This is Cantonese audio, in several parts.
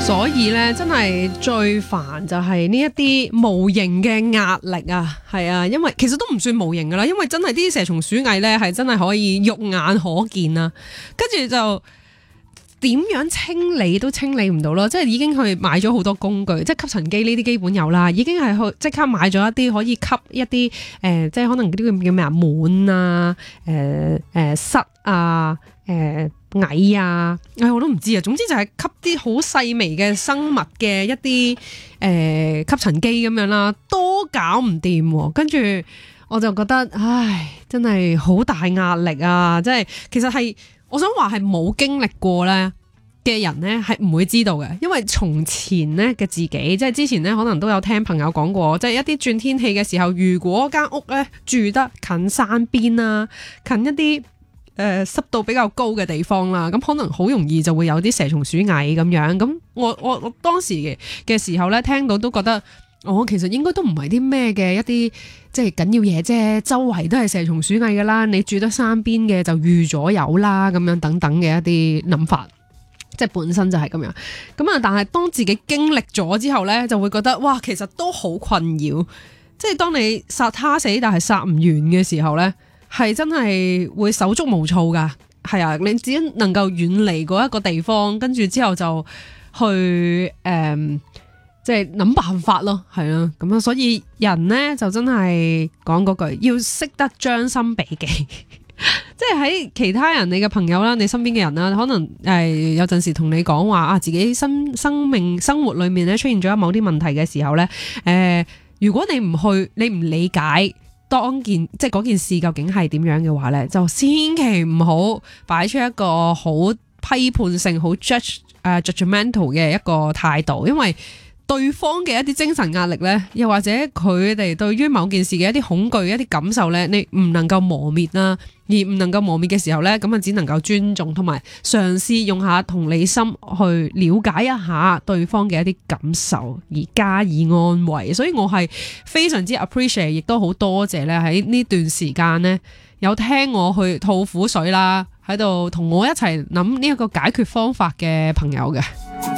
所以咧，真係最煩就係呢一啲無形嘅壓力啊，係啊，因為其實都唔算無形噶啦，因為真係啲蛇蟲鼠蟻咧係真係可以肉眼可見啊，跟住就點樣清理都清理唔到咯，即係已經去買咗好多工具，即係吸塵機呢啲基本有啦，已經係去即刻買咗一啲可以吸一啲即係可能啲叫咩啊蟎啊虱啊蟻啊，我都唔知啊。總之就係吸啲好細微嘅生物嘅一啲吸塵機咁樣啦，都搞唔掂。跟住我就覺得，唉，真係好大壓力啊！即係其實係我想話係冇經歷過咧嘅人咧，係唔會知道嘅。因為從前咧嘅自己，即係之前咧可能都有聽朋友講過，即係一啲轉天氣嘅時候，如果間屋咧住得近山邊啊，近一啲濕度比較高嘅地方啦，咁可能好容易就會有啲蛇蟲鼠蟻咁樣。咁我當時嘅時候咧，聽到都覺得，其實應該都唔係啲咩嘅一啲即係緊要嘢啫，周圍都係蛇蟲鼠蟻噶啦，你住得山邊嘅就預咗有啦，咁樣等等嘅一啲諗法，即係本身就係咁樣。咁啊，但係當自己經歷咗之後咧，就會覺得哇，其實都好困擾。即係當你殺他死，但係殺唔完嘅時候咧，係真係會手足無措噶，係啊，你只能夠遠離嗰一個地方，跟住之後就去即係諗辦法咯，係啊，咁啊，所以人呢，就真係講嗰句，要識得將心比己，即係喺其他人你嘅朋友啦，你身邊嘅人啦，可能有陣時同你講話啊，自己生活裏面咧出現咗某啲問題嘅時候呢，如果你唔去，你唔理解。即係嗰件事究竟係點樣嘅話咧，就千祈唔好擺出一個好批判性、好 judgmental 嘅一個態度，因為對方嘅一啲精神壓力咧，又或者佢哋對於某件事嘅一啲恐懼、一啲感受咧，你唔能夠磨滅啦，而唔能夠磨滅嘅時候咧，咁啊只能夠尊重同埋嘗試用下同理心去了解一下對方嘅一啲感受，而加以安慰。所以我係非常之 appreciate， 亦都好多謝咧喺呢段時間咧有聽我去吐苦水啦，喺度同我一齊諗呢一個解決方法嘅朋友嘅。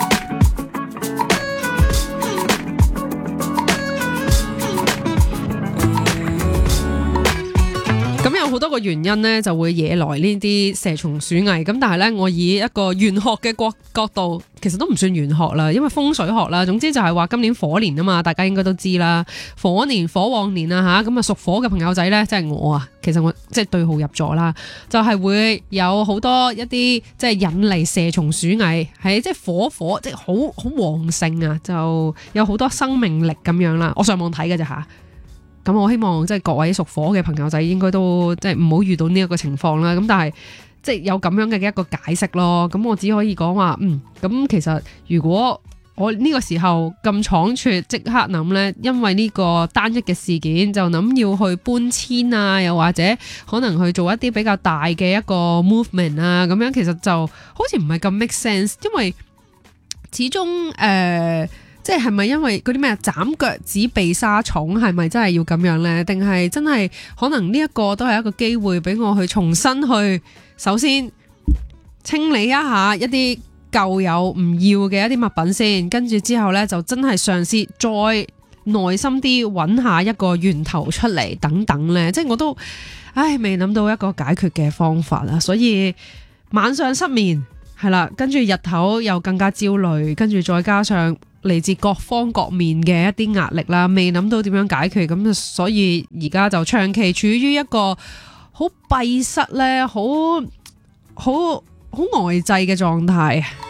咁有好多個原因咧，就會惹來呢啲蛇蟲鼠蟻。咁但係咧，我以一個玄學嘅角度，其實都唔算玄學啦，因為風水學啦。總之就係話今年火年啊嘛，大家應該都知啦。火年火旺年啊吓，咁啊屬火嘅朋友仔咧，即係我啊，其實我即係對號入座啦，就係會有好多一啲即係引嚟蛇蟲鼠蟻，係即係火即係好旺盛啊，就有好多生命力咁樣啦。我上網睇嘅啫吓。咁我希望即係各位屬火嘅朋友仔應該都即係唔好遇到呢一個情況啦。咁但係即係有咁樣嘅一個解釋咯。咁我只可以講話，咁其實如果我呢個時候咁倉促即刻諗呢，因為呢個單一嘅事件就諗要去搬遷啊，又或者可能去做一啲比較大嘅一個 movement 啊，咁樣其實就好似唔係咁 make sense， 因為始終即係咪因為嗰啲咩斬腳趾避沙蟲係咪真係要咁樣呢？定係真係可能呢一個都係一個機會俾我去重新去首先清理一下一啲舊有唔要嘅一啲物品先，跟住之後呢，就真係嘗試再耐心啲揾下一個源頭出嚟等等呢。即係我都未諗到一個解決嘅方法啦，所以晚上失眠係啦，跟住日頭又更加焦慮，跟住再加上嚟自各方各面嘅一啲壓力啦，未諗到點樣解決，咁所以而家就長期處於一個好閉塞咧，好呆滯嘅狀態。